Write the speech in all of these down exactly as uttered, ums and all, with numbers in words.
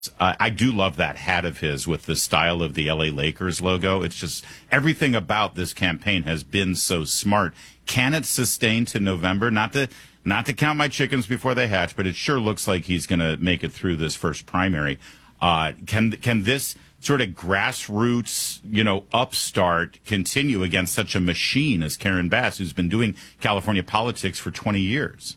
Uh, I do love that hat of his with the style of the L A Lakers logo. It's just everything about this campaign has been so smart. Can it sustain to November? Not to not to count my chickens before they hatch, but it sure looks like he's going to make it through this first primary. Uh, can can this sort of grassroots, you know, upstart continue against such a machine as Karen Bass, who's been doing California politics for twenty years?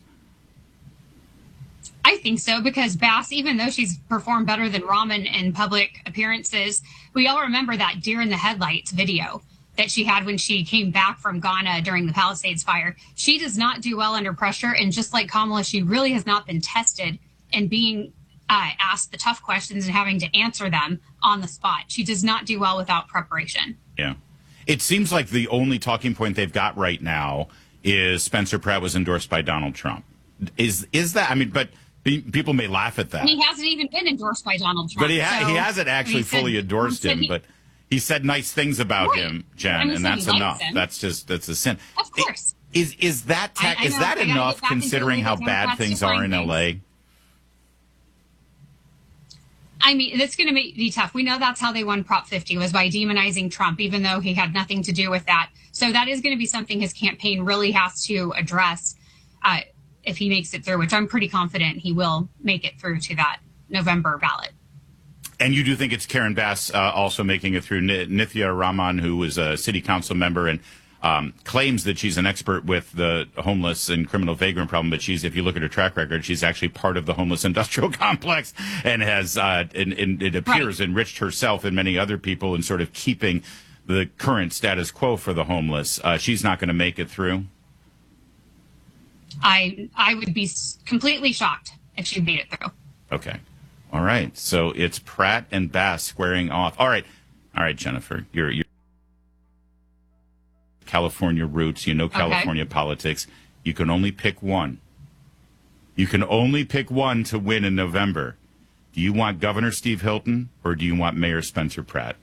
I think so, because Bass, even though she's performed better than Rahman in public appearances, we all remember that deer in the headlights video that she had when she came back from Ghana during the Palisades fire. She does not do well under pressure. And just like Kamala, she really has not been tested in being uh, asked the tough questions and having to answer them on the spot. She does not do well without preparation. Yeah. It seems like the only talking point they've got right now is Spencer Pratt was endorsed by Donald Trump. Is is that, I mean, but people may laugh at that. He hasn't even been endorsed by Donald Trump. But he, ha- so he hasn't actually said, fully endorsed him, he, but he said nice things about right. him, Jen, I mean, and that's enough. Him. That's just, that's a sin. Of course. Is is that ta- I, I is know, that enough considering how bad things are in L A? I mean, that's going to be tough. We know that's how they won Prop fifty, was by demonizing Trump, even though he had nothing to do with that. So that is going to be something his campaign really has to address uh, if he makes it through, which I'm pretty confident he will make it through to that November ballot. And you do think it's Karen Bass uh, also making it through? Nithya Rahman, who is a city council member and um, claims that she's an expert with the homeless and criminal vagrant problem, but she's, if you look at her track record, she's actually part of the homeless industrial complex and has, uh, and, and it appears, right. enriched herself and many other people in sort of keeping the current status quo for the homeless. Uh, she's not going to make it through? I I would be completely shocked if she made it through. Okay. All right. So it's Pratt and Bass squaring off. All right. All right, Jennifer. You're, you're California roots. You know California okay. politics. You can only pick one. You can only pick one to win in November. Do you want Governor Steve Hilton or do you want Mayor Spencer Pratt?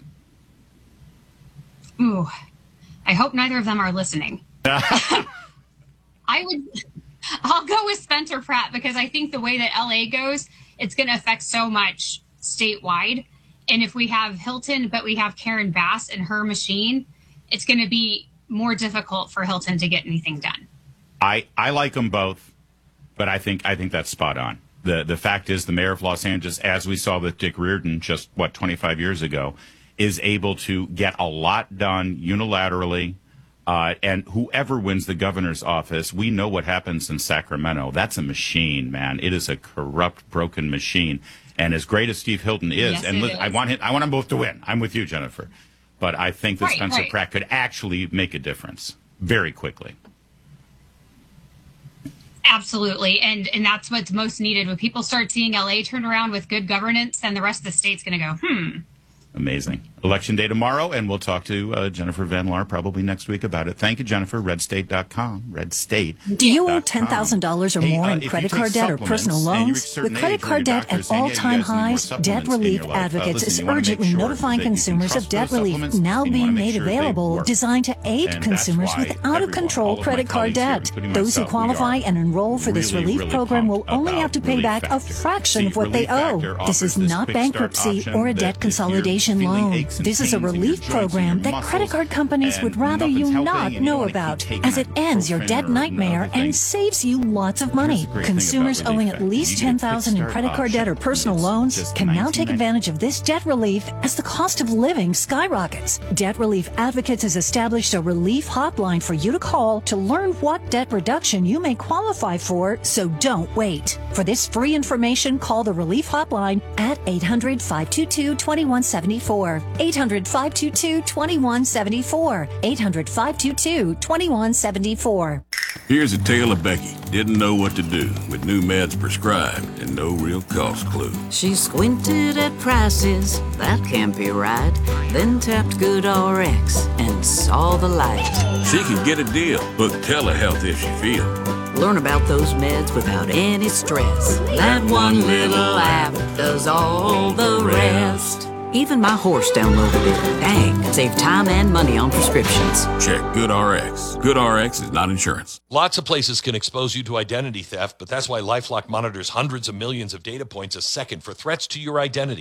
Ooh. I hope neither of them are listening. I would... I'll go with Spencer Pratt because I think the way that L A goes, it's going to affect so much statewide. And if we have Hilton, but we have Karen Bass and her machine, it's going to be more difficult for Hilton to get anything done. I, I like them both, but I think I think that's spot on. The the fact is the mayor of Los Angeles, as we saw with Dick Reardon just, what, twenty-five years ago, is able to get a lot done unilaterally. Uh, and whoever wins the governor's office, we know what happens in Sacramento. That's a machine, man. It is a corrupt, broken machine. And as great as Steve Hilton is, yes, and li- is. I want him, I want them both to win. I'm with you, Jennifer. But I think that right, Spencer right. Pratt could actually make a difference very quickly. Absolutely. And and that's what's most needed. When people start seeing L A turn around with good governance, then the rest of the state's going to go, hmm. Amazing. Election day tomorrow, and we'll talk to uh, Jennifer Van Laar probably next week about it. Thank you, Jennifer. red state dot com. red state dot com. Do you owe ten thousand dollars or hey, more uh, in credit card debt or personal loans? With credit card debt at all-time highs, Debt Relief Advocates uh, listen, is urgently sure notifying consumers of debt relief now being made sure available, designed to aid and consumers with out-of-control credit card debt. Those who qualify and enroll for this really, relief really program will only have to pay back factor. a fraction See, of what they owe. This is this not bankruptcy or a debt consolidation loan. This is a relief program that credit card companies would rather you not know about, as it ends your debt nightmare and saves you lots of money. Consumers owing at least ten thousand dollars in credit card debt or personal loans can now take advantage of this debt relief as the cost of living skyrockets. Debt Relief Advocates has established a relief hotline for you to call to learn what debt reduction you may qualify for, so don't wait. For this free information, call the relief hotline at eight hundred, five two two, two one seven four. eight hundred, five two two, two one seven four. eight hundred, five two two, two one seven four. Here's a tale of Becky. Didn't know what to do with new meds prescribed and no real cost clue. She squinted at prices, that can't be right. Then tapped GoodRx and saw the light. She could get a deal. Book telehealth if she feels. Learn about those meds without any stress. That one little app does all the rest. Even my horse downloaded it. Dang, save time and money on prescriptions. Check GoodRx. GoodRx is not insurance. Lots of places can expose you to identity theft, but that's why LifeLock monitors hundreds of millions of data points a second for threats to your identity.